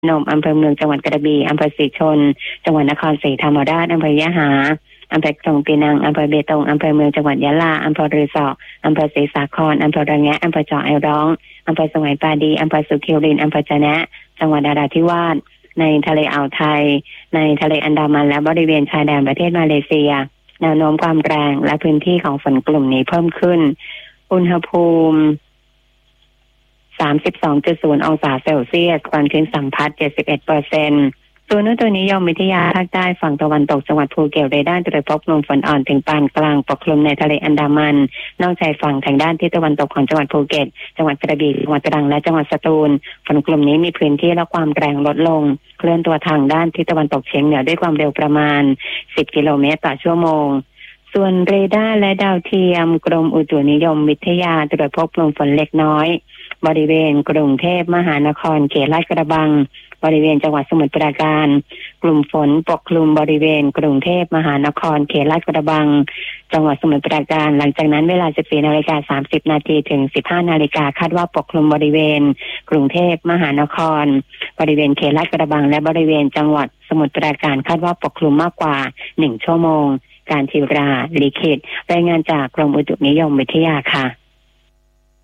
นมอำเภอเมืองจังหวัดกระบี่อำเภอศรีชนจังหวัดนครศรีธรรมราชอำเภอยะหาอำเภอคลองปีนังอำเภอเบตงอำเภอเมืองจังหวัดยะลาอำเภอรือสออำเภอศรีสาครอำเภอระแงะอำเภอจอไอร้องอำเภอสมัยปาดีอำเภอสุขิวรินอำเภอจะแนะจังหวัดนราธิวาสในทะเลอ่าวไทยในทะเลอันดามันและบริเวณชายแดนประเทศมาเลเซียแนวโน้มความแรงและพื้นที่ของฝนกลุ่มนี้เพิ่มขึ้นอุณหภูมิ32.0 องศาเซลเซียสความชื้นสัมพัทธ์ 71%ตัวนู้นตัวนี้ยอมวิทยาภาคใต้ฝั่งตะวันตกจังหวัดภูเก็ตเรดาร์ตรวจพบลมฝนอ่อนถึงปานกลางปกคลุมในทะเลอันดามันนอกชายฝั่งทางด้านทิศตะวันตกของจังหวัดภูเก็ตจังหวัดกระบี่จังหวัดตรังและจังหวัดสตูลฝนกลุ่มนี้มีพื้นที่และความแรงลดลงเคลื่อนตัวทางด้านทิศตะวันตกเฉียงเหนือด้วยความเร็วประมาณ10 กิโลเมตรต่อชั่วโมงส่วนเรดาร์และดาวเทียมกรมอุตุนิยมวิทยาตรวจพบลมฝนเล็กน้อยบริเวณกรุงเทพมหานครเขตลาดกระบังบริเวณจังหวัดสมุทรปราการกลุ่มฝนปกคลุมบริเวณกรุงเทพมหานครเขตลาดกระบังจังหวัดสมุทรปราการหลังจากนั้นเวลา 14:30 น.ถึง 15:00 น.คาดว่าปกคลุมบริเวณกรุงเทพมหานครบริเวณเขตลาดกระบังและบริเวณจังหวัดสมุทรปราการคาดว่าปกคลุมมากกว่า1 ชั่วโมงการทิวราลิขิตรายงานจากกรมอุตุนิยมวิทยาค่ะ